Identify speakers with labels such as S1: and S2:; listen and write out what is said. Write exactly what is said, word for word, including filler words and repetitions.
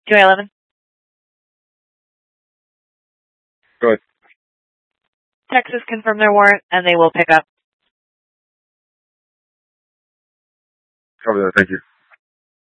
S1: two A eleven.
S2: Go ahead.
S1: Texas confirmed their warrant, and they will pick up.
S2: Cover that. Thank you.